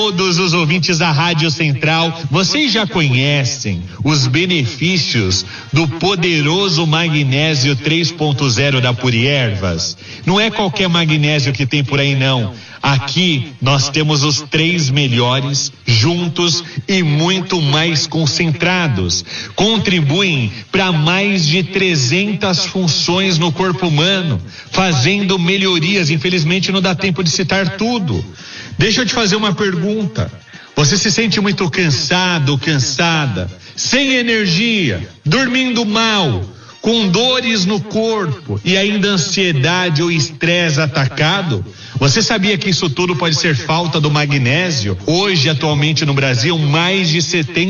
Todos os ouvintes da Rádio Central, vocês já conhecem os benefícios do poderoso magnésio 3.0 da Puriervas? Não é qualquer magnésio que tem por aí, não. Aqui nós temos os 3 melhores juntos e muito mais concentrados. Contribuem para mais de 300 funções no corpo humano, fazendo melhorias. Infelizmente não dá tempo de citar tudo. Deixa eu te fazer uma pergunta. Você se sente muito cansado, cansada, sem energia, dormindo mal, com dores no corpo e ainda ansiedade ou estresse atacado? Você sabia que isso tudo pode ser falta do magnésio? Hoje, atualmente no Brasil, mais de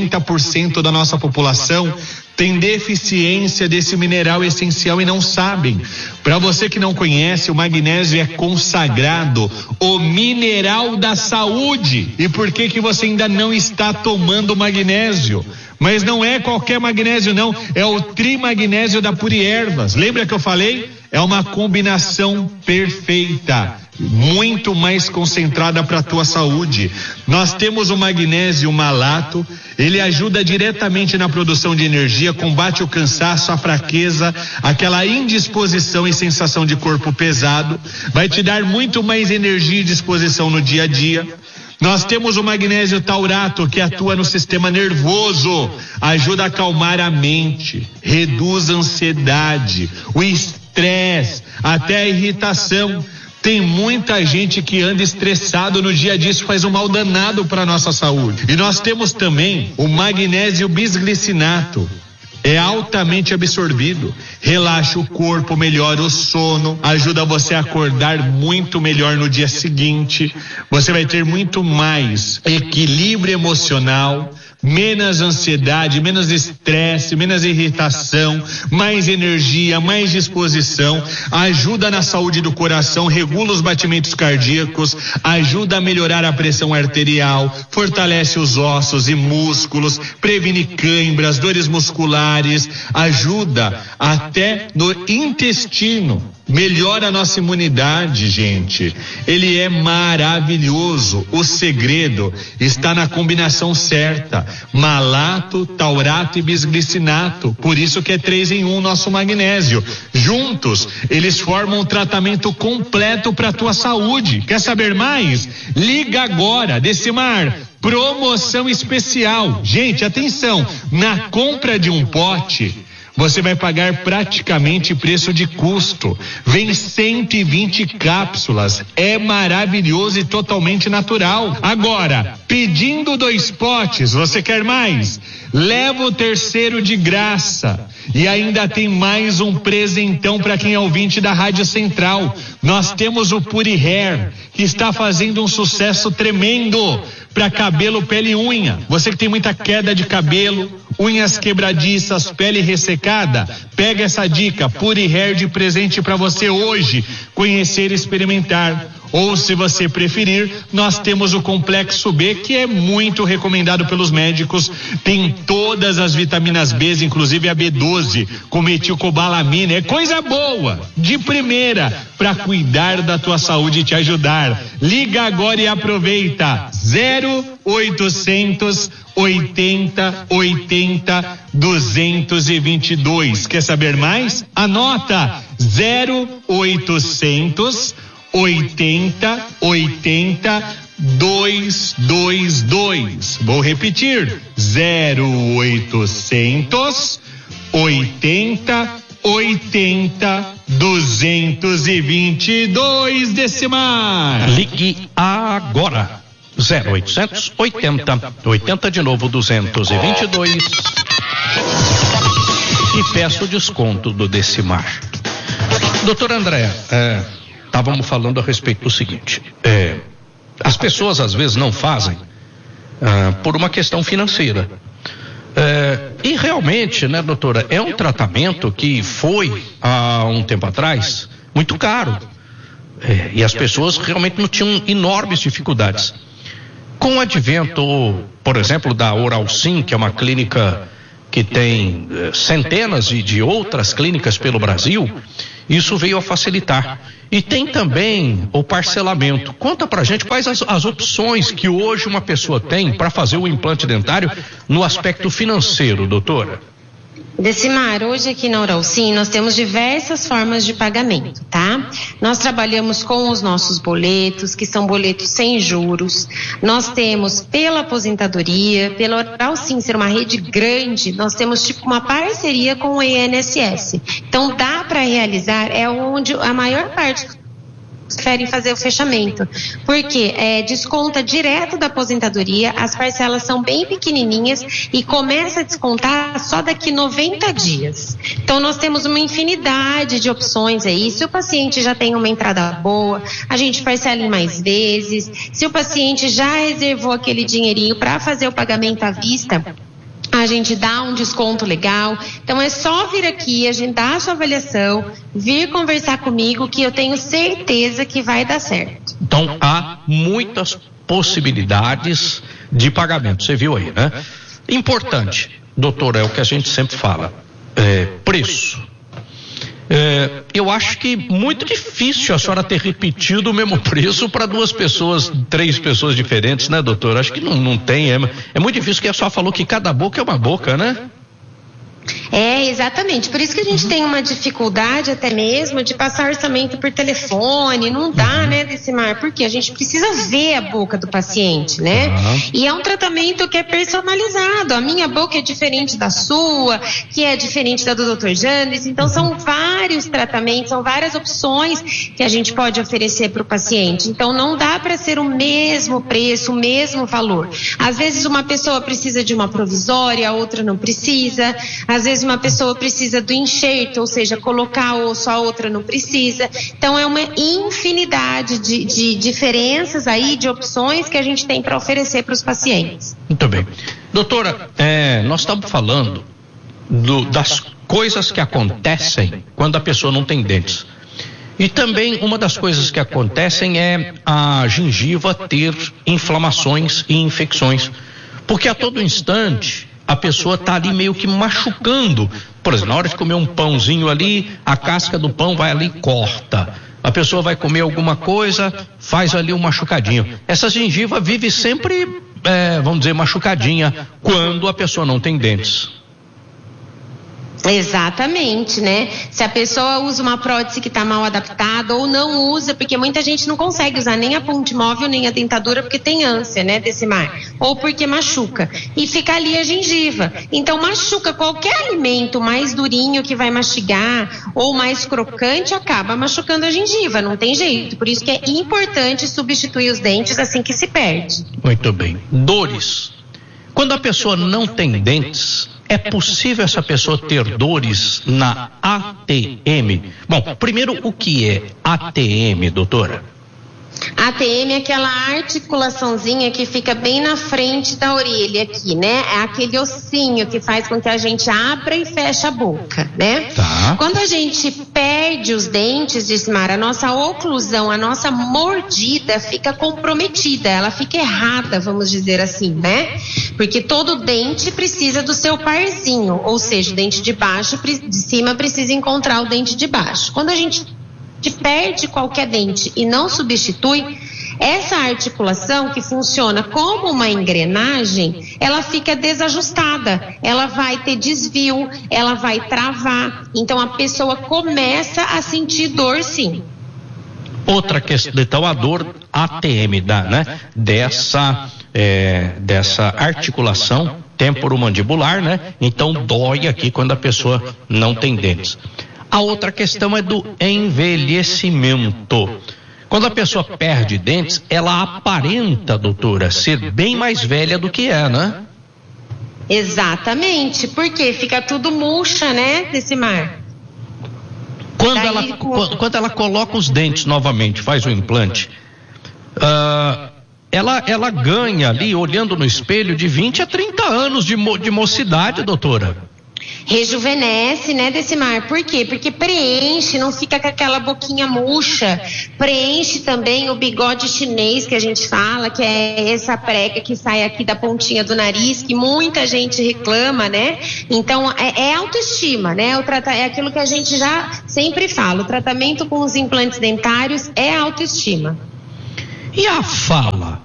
70% da nossa população tem deficiência desse mineral essencial e não sabem. Para você que não conhece, o magnésio é consagrado, o mineral da saúde. E por que você ainda não está tomando magnésio? Mas não é qualquer magnésio, não. É o trimagnésio da Puriervas. Lembra que eu falei? É uma combinação perfeita, muito mais concentrada para a tua saúde. Nós temos o magnésio malato, ele ajuda diretamente na produção de energia, combate o cansaço, a fraqueza, aquela indisposição e sensação de corpo pesado, vai te dar muito mais energia e disposição no dia a dia. Nós temos o magnésio taurato, que atua no sistema nervoso, ajuda a acalmar a mente, reduz a ansiedade, o estresse, até a irritação. Tem muita gente que anda estressado no dia a dia, isso faz um mal danado para a nossa saúde. E nós temos também o magnésio bisglicinato. É altamente absorvido, relaxa o corpo, melhora o sono, ajuda você a acordar muito melhor no dia seguinte. Você vai ter muito mais equilíbrio emocional, menos ansiedade, menos estresse, menos irritação, mais energia, mais disposição, ajuda na saúde do coração, regula os batimentos cardíacos, ajuda a melhorar a pressão arterial, fortalece os ossos e músculos, previne câimbras, dores musculares, ajuda até no intestino, melhora a nossa imunidade, gente. Ele é maravilhoso. O segredo está na combinação certa: malato, taurato e bisglicinato. Por isso que é 3 em 1 nosso magnésio. Juntos, eles formam um tratamento completo para a tua saúde. Quer saber mais? Liga agora, Decimar. Promoção especial. Gente, atenção, na compra de um pote, você vai pagar praticamente preço de custo. Vem 120 cápsulas. É maravilhoso e totalmente natural. Agora, pedindo 2 potes, você quer mais? Leva o 3º de graça. E ainda tem mais um presentão para quem é ouvinte da Rádio Central. Nós temos o Puri Hair, que está fazendo um sucesso tremendo para cabelo, pele e unha. Você que tem muita queda de cabelo, unhas quebradiças, pele ressecada, pega essa dica, Puri Hair, de presente para você hoje conhecer e experimentar. Ou, se você preferir, nós temos o Complexo B, que é muito recomendado pelos médicos. Tem todas as vitaminas B, inclusive a B12, com metilcobalamina. É coisa boa, de primeira, para cuidar da tua saúde e te ajudar. Liga agora e aproveita. 0800 80 80 222. Quer saber mais? Anota: 0800 80 80 222. Vou repetir: 0800 80 80 222. Decimar. Ligue agora. 0800 80 80 de novo 222. E peço o desconto do Decimar. Doutor André, estávamos falando a respeito do seguinte: as pessoas às vezes não fazem por uma questão financeira. E realmente, né, doutora, é um tratamento que foi há um tempo atrás muito caro. E as pessoas realmente não tinham enormes dificuldades. Com o advento, por exemplo, da Oralsim, que é uma clínica que tem centenas de outras clínicas pelo Brasil, Isso veio a facilitar. E tem também o parcelamento. Conta pra gente quais as opções que hoje uma pessoa tem para fazer o implante dentário no aspecto financeiro, doutora. Decimar, hoje aqui na Uralcim nós temos diversas formas de pagamento, tá? Nós trabalhamos com os nossos boletos, que são boletos sem juros. Nós temos pela aposentadoria, pela Uralcim ser uma rede grande, nós temos tipo uma parceria com o INSS. Então dá para realizar, é onde a maior parte preferem fazer o fechamento, porque desconta direto da aposentadoria, as parcelas são bem pequenininhas e começa a descontar só daqui 90 dias. Então nós temos uma infinidade de opções aí. Se o paciente já tem uma entrada boa, a gente parcela em mais vezes. Se o paciente já reservou aquele dinheirinho para fazer o pagamento à vista, a gente dá um desconto legal. Então é só vir aqui, agendar a sua avaliação, vir conversar comigo, que eu tenho certeza que vai dar certo. Então há muitas possibilidades de pagamento, você viu aí, né? Importante, doutor, é o que a gente sempre fala, preço. Eu acho que muito difícil a senhora ter repetido o mesmo preço para 3 pessoas diferentes, né, doutor? Acho que não tem, é muito difícil, que a senhora falou que cada boca é uma boca, né? Exatamente. Por isso que a gente tem uma dificuldade até mesmo de passar orçamento por telefone. Não dá, né, Decimar? Porque a gente precisa ver a boca do paciente, né? E é um tratamento que é personalizado. A minha boca é diferente da sua, que é diferente da do Dr. Janes. Então são vários tratamentos, são várias opções que a gente pode oferecer para o paciente. Então não dá para ser o mesmo preço, o mesmo valor. Às vezes uma pessoa precisa de uma provisória, a outra não precisa. Às vezes uma pessoa precisa do enxerto, ou seja, colocar osso, a outra não precisa. Então é uma infinidade de diferenças aí, de opções que a gente tem para oferecer para os pacientes. Muito bem. Doutora, nós estamos falando das coisas que acontecem quando a pessoa não tem dentes. E também uma das coisas que acontecem é a gengiva ter inflamações e infecções. Porque a todo instante a pessoa está ali meio que machucando. Por exemplo, na hora de comer um pãozinho ali, a casca do pão vai ali e corta. A pessoa vai comer alguma coisa, faz ali um machucadinho. Essa gengiva vive sempre, vamos dizer, machucadinha, quando a pessoa não tem dentes. Exatamente, né? Se a pessoa usa uma prótese que está mal adaptada ou não usa, porque muita gente não consegue usar nem a ponte móvel nem a dentadura porque tem ânsia, né, Decimar? Ou porque machuca. E fica ali a gengiva. Então machuca qualquer alimento mais durinho que vai mastigar ou mais crocante, acaba machucando a gengiva, não tem jeito. Por isso que é importante substituir os dentes assim que se perde. Muito bem. Dores. Quando a pessoa não tem dentes, é possível essa pessoa ter dores na ATM? Bom, primeiro, o que é ATM, doutora? ATM é aquela articulaçãozinha que fica bem na frente da orelha aqui, né? É aquele ossinho que faz com que a gente abra e feche a boca, né? Tá. Quando a gente perde os dentes, Decimar, a nossa oclusão, a nossa mordida fica comprometida, ela fica errada, vamos dizer assim, né? Porque todo dente precisa do seu parzinho, ou seja, o dente de baixo, de cima precisa encontrar o dente de baixo. Quando a gente perde qualquer dente e não substitui, essa articulação que funciona como uma engrenagem, ela fica desajustada, ela vai ter desvio, ela vai travar, então a pessoa começa a sentir dor, sim. Outra questão, então a dor ATM, né? Dessa articulação temporomandibular, né? Então dói aqui quando a pessoa não tem dentes. A outra questão é do envelhecimento. Quando a pessoa perde dentes, ela aparenta, doutora, ser bem mais velha do que é, né? Exatamente, porque fica tudo murcha, né, Decimar? Quando ela coloca os dentes novamente, faz o implante, ela ganha ali, olhando no espelho, de 20 a 30 anos de mocidade, doutora. Rejuvenesce, né, Decimar? Por quê? Porque preenche, não fica com aquela boquinha murcha. Preenche também o bigode chinês que a gente fala, que é essa prega que sai aqui da pontinha do nariz, que muita gente reclama, né? Então, é autoestima, né? É aquilo que a gente já sempre fala. O tratamento com os implantes dentários é autoestima. E a fala?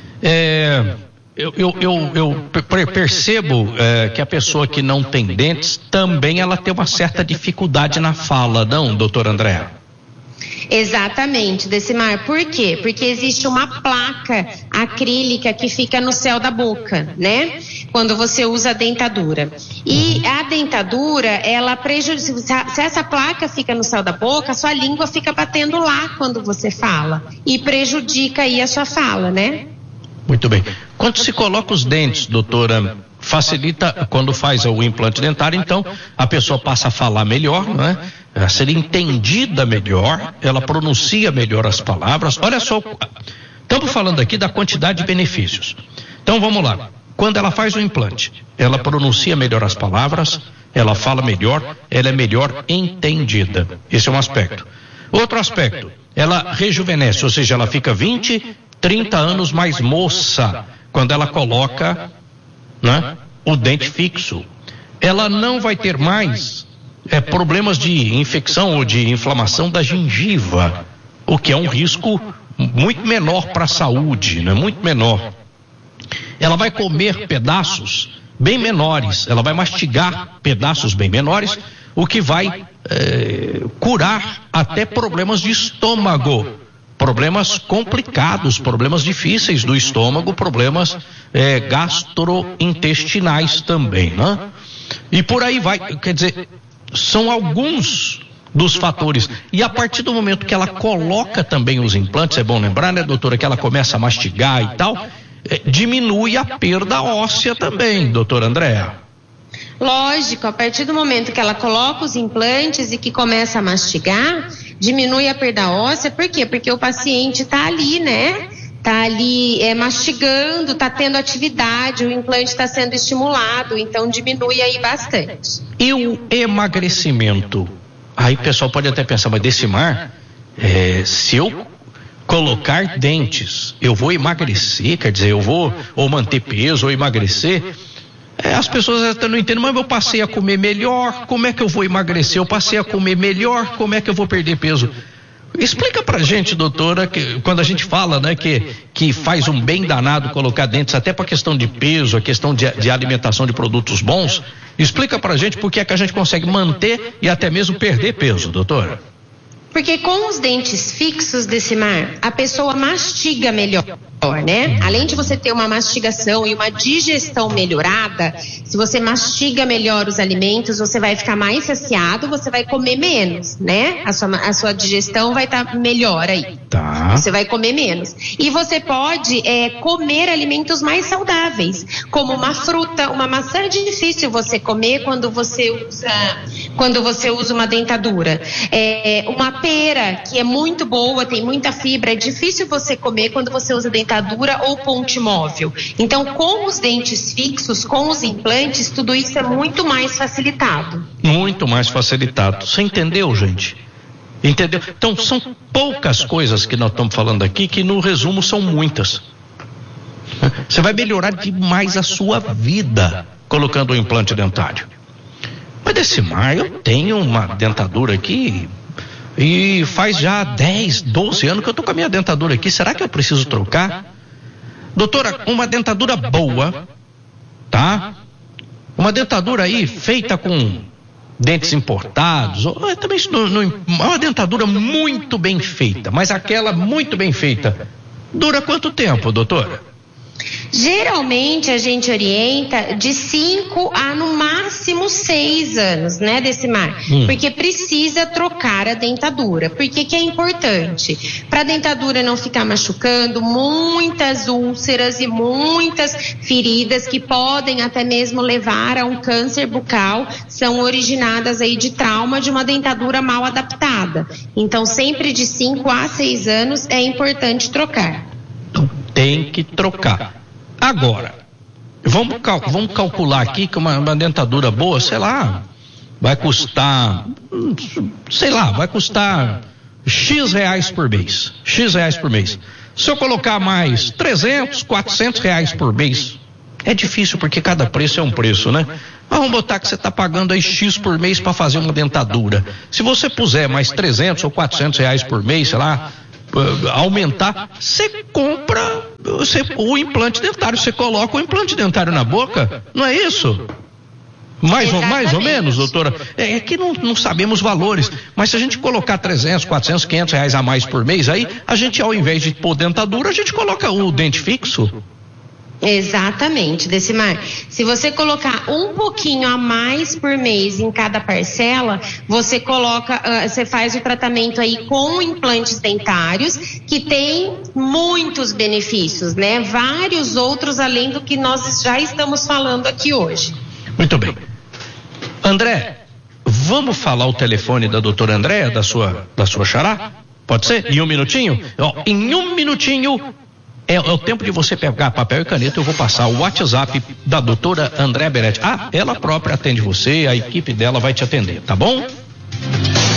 Eu percebo que a pessoa que não tem dentes também ela tem uma certa dificuldade na fala, não, doutora Andréa? Exatamente, Decimar. Por quê? Porque existe uma placa acrílica que fica no céu da boca, né? Quando você usa a dentadura. E a dentadura, ela prejudica. Se essa placa fica no céu da boca, a sua língua fica batendo lá quando você fala. E prejudica aí a sua fala, né? Muito bem. Quando se coloca os dentes, doutora, facilita quando faz o implante dentário, então a pessoa passa a falar melhor, não é? A ser entendida melhor, ela pronuncia melhor as palavras. Olha só, estamos falando aqui da quantidade de benefícios. Então vamos lá. Quando ela faz o implante, ela pronuncia melhor as palavras, ela fala melhor, ela é melhor entendida. Esse é um aspecto. Outro aspecto, ela rejuvenesce, ou seja, ela fica 20, 30 anos mais moça quando ela coloca, né, o dente fixo. Ela não vai ter mais problemas de infecção ou de inflamação da gengiva, o que é um risco muito menor para a saúde, né? Muito menor. Ela vai comer pedaços bem menores, ela vai mastigar pedaços bem menores, o que vai curar até problemas de estômago. Problemas complicados, problemas difíceis do estômago, problemas gastrointestinais também, né? E por aí vai, quer dizer, são alguns dos fatores. E a partir do momento que ela coloca também os implantes, é bom lembrar, né, doutora, que ela começa a mastigar e tal, diminui a perda óssea também, doutora Andréa. Lógico, a partir do momento que ela coloca os implantes e que começa a mastigar, diminui a perda óssea. Por quê? Porque o paciente está ali, né? Está ali mastigando, está tendo atividade, o implante está sendo estimulado, então diminui aí bastante. E o emagrecimento? Aí o pessoal pode até pensar, mas Decimar, se eu colocar dentes, eu vou emagrecer, quer dizer, eu vou ou manter peso ou emagrecer? As pessoas até não entendem, mas eu passei a comer melhor, como é que eu vou emagrecer? Eu passei a comer melhor, como é que eu vou perder peso? Explica pra gente, doutora, que quando a gente fala, né, que faz um bem danado colocar dentes, até pra questão de peso, a questão de alimentação de produtos bons, explica pra gente por que é que a gente consegue manter e até mesmo perder peso, doutora. Porque com os dentes fixos, Decimar, a pessoa mastiga melhor, né? Além de você ter uma mastigação e uma digestão melhorada, se você mastiga melhor os alimentos, você vai ficar mais saciado, você vai comer menos, né? A sua digestão vai estar melhor aí. Tá. Você vai comer menos. E você pode comer alimentos mais saudáveis, como uma fruta, uma maçã. É difícil você comer quando você usa uma dentadura. Uma pera, que é muito boa, tem muita fibra, é difícil você comer quando você usa dentadura ou ponte móvel. Então, com os dentes fixos, com os implantes, tudo isso é muito mais facilitado. Muito mais facilitado. Você entendeu, gente? Entendeu? Então, são poucas coisas que nós estamos falando aqui, que no resumo são muitas. Você vai melhorar demais a sua vida colocando o implante dentário. Mas Decimar, eu tenho uma dentadura aqui e faz já 10, 12 anos que eu tô com a minha dentadura aqui. Será que eu preciso trocar? Doutora, uma dentadura boa, tá? Uma dentadura aí feita com dentes importados, ou também uma dentadura muito bem feita, mas aquela muito bem feita, dura quanto tempo, doutora? Geralmente a gente orienta de 5 a no máximo 6 anos, né, Decimar? Porque precisa trocar a dentadura. Por que é importante? Para a dentadura não ficar machucando, muitas úlceras e muitas feridas que podem até mesmo levar a um câncer bucal são originadas aí de trauma de uma dentadura mal adaptada. Então, sempre de 5 a 6 anos é importante trocar. Tem que trocar. Agora, Vamos calcular aqui que uma dentadura boa, sei lá, vai custar X reais por mês. Se eu colocar mais 300, 400 reais por mês, é difícil porque cada preço é um preço, né? Vamos botar que você está pagando aí X por mês para fazer uma dentadura. Se você puser mais 300 ou 400 reais por mês, sei lá, aumentar, você compra o implante dentário, você coloca o implante dentário na boca, não é isso? Mais ou menos, doutora. É que não sabemos valores, mas se a gente colocar 300, 400, 500 reais a mais por mês, aí a gente, ao invés de pôr dentadura, a gente coloca o dente fixo. Exatamente, Decimar. Se você colocar um pouquinho a mais por mês em cada parcela, você faz o tratamento aí com implantes dentários, que tem muitos benefícios, né? Vários outros além do que nós já estamos falando aqui hoje. Muito bem. André, vamos falar o telefone da doutora Andréa, da sua xará? Pode ser? Em um minutinho? Em um minutinho é o tempo de você pegar papel e caneta. Eu vou passar o WhatsApp da doutora Andréa Beretti. Ela própria atende você, a equipe dela vai te atender, tá bom?